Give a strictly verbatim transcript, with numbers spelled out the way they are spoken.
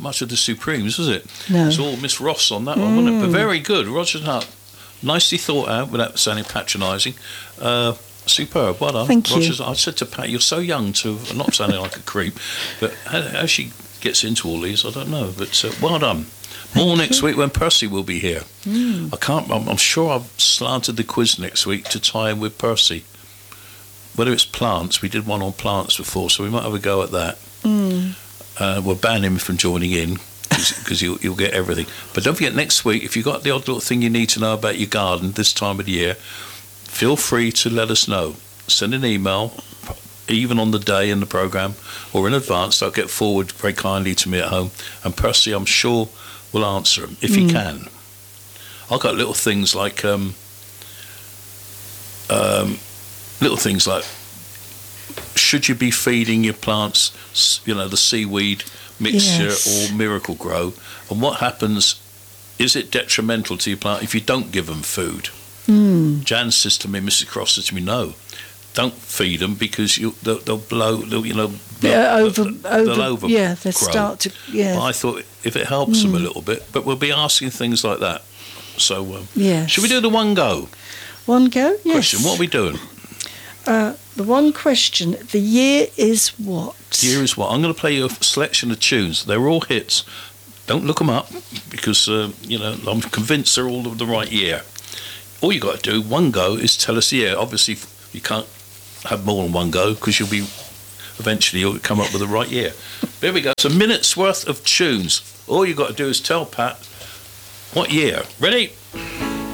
much of the Supremes, was it? No. It's all Miss Ross on that one, Mm. wasn't it? But very good. Roger Hart, nicely thought out without sounding patronising. Uh, superb. Well done. Thank you. Roger's, I said to Pat, you're so young to not sounding like a creep, but how, how she gets into all these, I don't know. But uh, well done. More Thank next you. week when Percy will be here. Mm. I can't. I'm, I'm sure I've slanted the quiz next week to tie in with Percy. Whether it's plants, we did one on plants before, so we might have a go at that. Mm. Uh, we'll ban him from joining in because you'll, you'll get everything. But don't forget, next week, if you've got the odd little thing you need to know about your garden this time of the year, feel free to let us know. Send an email, even on the day in the programme or in advance. They'll get forward very kindly to me at home, and Percy, I'm sure, will answer them if he Mm. can. I've got little things like um, um, little things like, should you be feeding your plants, you know, the seaweed mixture Yes. or Miracle Grow, and what happens? Is it detrimental to your plant if you don't give them food? Mm. Jan says to me, Missus Cross says to me, no, don't feed them because you, they'll, they'll blow, they'll, you know, Yeah, they'll, over, they'll over, over yeah, they grow. start to, yeah. But I thought if it helps Mm. them a little bit, but we'll be asking things like that. So, um, Yes. should we do the one go One go? Yes. question? What are we doing? Uh, the one question, the year is what? Here is what I'm going to play you a selection of tunes. They're all hits. Don't look them up because uh, you know I'm convinced they're all of the right year. All you got to do, one go, is tell us the year. Obviously, you can't have more than one go because you'll be eventually you'll come up with the right year. There we go. It's a minute's worth of tunes. All you got to do is tell Pat what year. Ready?